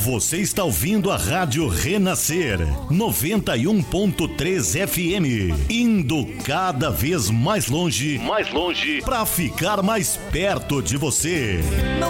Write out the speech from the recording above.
Você está ouvindo a Rádio Renascer 91.3 FM, indo cada vez mais longe, para ficar mais perto de você. Não